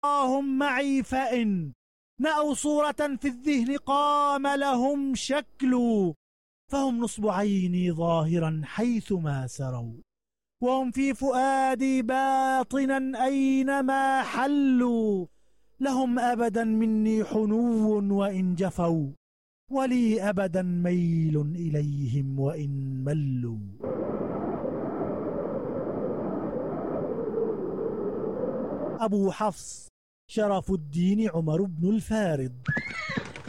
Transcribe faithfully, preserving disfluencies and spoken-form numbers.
هم معي فإن نأوا صورة في الذهن قام لهم شكل، فهم نصب عيني ظاهرا حيثما سروا، وهم في فؤادي باطنا أينما حلوا، لهم أبدا مني حنو وإن جفوا، ولي أبدا ميل إليهم وإن ملوا. أبو حفص شرف الدين عمر بن الفارض.